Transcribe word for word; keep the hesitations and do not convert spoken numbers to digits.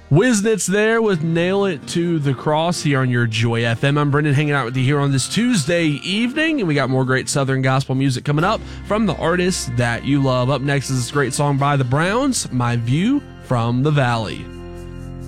Wiznitz there with Nail It to the Cross here on your Joy F M. I'm Brendan, hanging out with you here on this Tuesday evening, and we got more great Southern gospel music coming up from the artists that you love. Up next is this great song by the Browns, My View from the Valley.